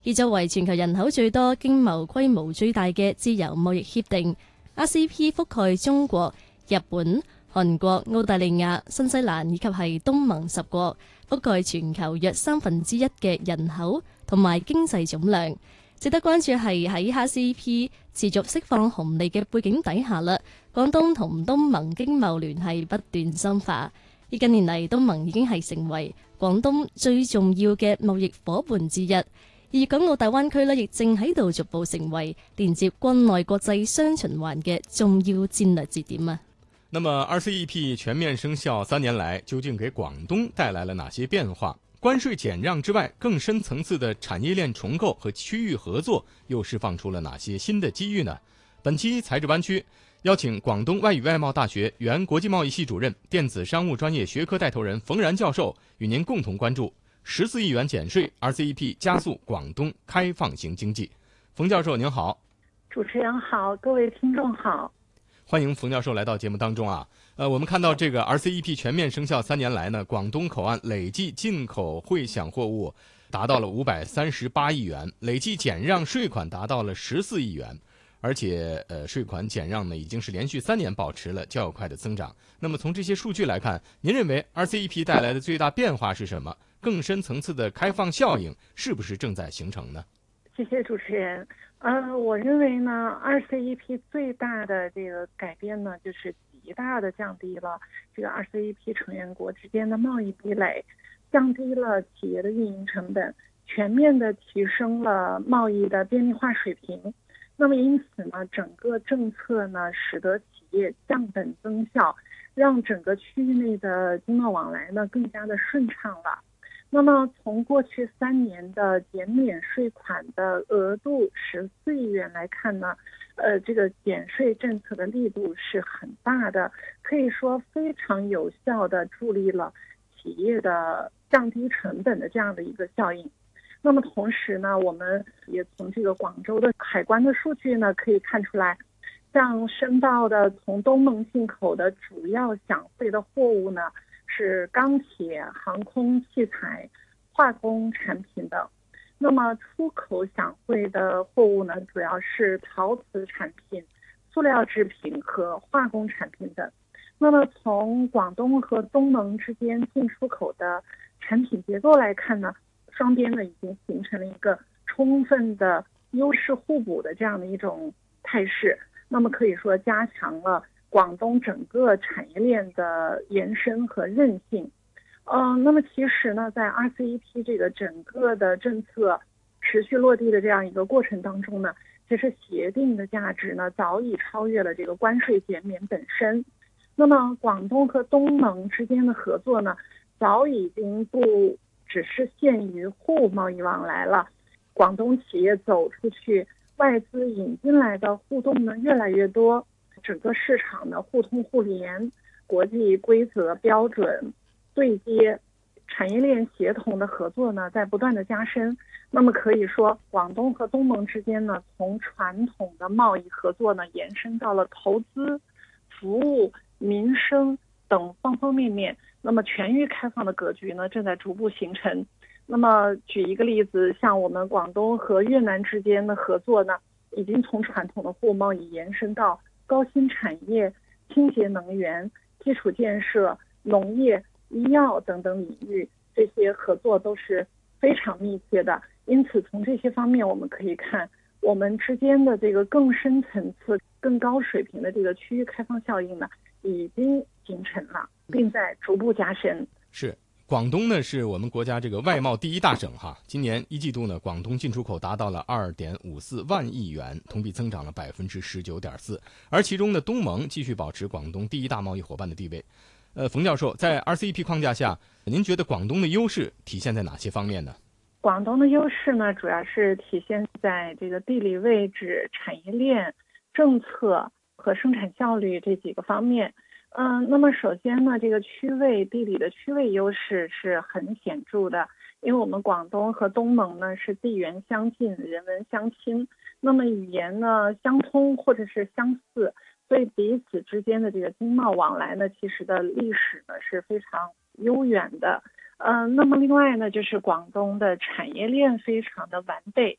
而作為全球人口最多、經貿規模最大嘅自由貿易協定 ，RCEP 覆蓋中國、日本、韓國、澳大利亞、新西蘭以及係東盟10國，覆蓋全球約1/3嘅人口同埋經濟總量。值得關注係喺 RCEP 持續釋放紅利嘅背景底下啦，廣東同東盟經貿聯繫不斷深化。而近年嚟，東盟已經係成為廣東最重要嘅貿易夥伴之一。而粵港澳大灣區呢，亦正喺度逐步成為連接國內國際雙循環嘅重要戰略節點啊。 那麼 RCEP 全面生效3年來，究竟給廣東帶來了哪些變化？關稅減讓之外，更深層次的產業鏈重構和區域合作又釋放出了哪些新的機遇呢？本期財智灣區邀請廣東外語外貿大學原國際貿易系主任、電子商務專業學科帶頭人馮然教授，與您共同關注14億元減稅 RCEP 加速廣東開放型經濟。馮教授您好。 主持人好，各位聽眾好。 歡迎馮教授來到節目當中啊。我們看到這個 RCEP 全面生效3年來呢，廣東口岸累計進口匯享貨物達到了538億元，累計減讓稅款達到了14億元，而且稅款減讓呢已經是連續3年保持了較快的增長。那麼從這些數據來看，您認為 RCEP 帶來的最大變化是什麼？更深層次的開放效應是不是正在形成呢？ 謝謝主持人。我認為呢 RCEP 最大的這個改變呢，就是極大的降低了這個 RCEP 成員國之間的貿易壁壘，降低了企業的運營成本，全面的提升了貿易的便利化水平。那麼因此呢，整個政策呢，使得企業降本增效，讓整個區域內的經貿往來呢更加的順暢了。那麼從過去3年的減免稅款的額度14億元來看呢，這個減稅政策的力度是很大的，可以說非常有效的助力了企業的降低成本的這樣的一個效應。那麼同時呢，我們也從這個廣州的海關的數據呢可以看出來，像申報的從東盟進口的主要享稅的貨物呢，是鋼鐵、航空器材、化工產品等。那麼出口享稅的貨物呢，主要是陶瓷產品、塑料製品和化工產品等。那麼從廣東和東盟之間進出口的產品結構來看呢，雙邊呢已經形成了一個充分的優勢互補的這樣的一種態勢。那麼可以說加強了廣東整個產業鏈的延伸和韌性。那麼其實呢，在 RCEP 這個整個的政策持續落地的這樣一個過程當中呢，其實協定的價值呢早已超越了這個關稅減免本身。那麼廣東和東盟之間的合作呢，早已經不只是限於貨物貿易往來了，廣東企業走出去，外資引進來的互動呢越來越多，整個市場呢互通互聯，國際規則標準對接，產業鏈協同的合作呢在不斷的加深。那麼可以說，廣東和東盟之間呢，從傳統的貿易合作呢延伸到了投資、服務、民生等方方面面。那麼全域開放的格局呢正在逐步形成。那麼舉一個例子，像我們廣東和越南之間的合作呢，已經從傳統的貨物貿易延伸到高新產業、清潔能源、基礎建設、農業、醫藥等等領域，這些合作都是非常密切的。因此從這些方面我們可以看，我們之間的這個更深層次、更高水平的這個區域開放效應呢，已經形成了，並在逐步加深。 是。廣東呢是我們國家這個外貿第一大省哈，今年1季度呢，廣東進出口達到了2.54萬億元，同比增長了19.4%，而其中呢，東盟繼續保持廣東第一大貿易夥伴的地位。馮教授，在 RCEP 框架下，您覺得廣東的優勢體現在哪些方面呢？ 廣東的優勢呢，主要是體現在這個地理位置、產業鏈、政策和生產效率這幾個方面。那麼首先呢，這個地理的區位優勢是很顯著的，因為我們廣東和東盟呢是地緣相近、人文相親，那麼語言呢相通或者是相似，所以彼此之間的這個經貿往來呢，其實的歷史呢是非常悠遠的。 那么另外呢，就是广东的产业链非常的完备，